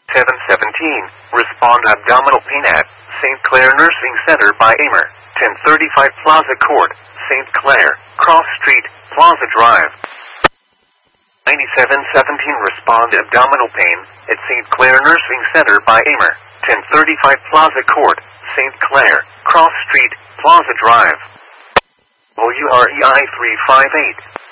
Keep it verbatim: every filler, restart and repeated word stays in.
seven seventeen, respond abdominal pain at Saint Clair Nursing Center by Amer, ten thirty-five Plaza Court, Saint Clair, Cross Street, Plaza Drive. ninety-seven seventeen, respond abdominal pain at Saint Clair Nursing Center by Amer, ten thirty-five Plaza Court, Saint Clair, Cross Street, Plaza Drive. O U R E I three five eight.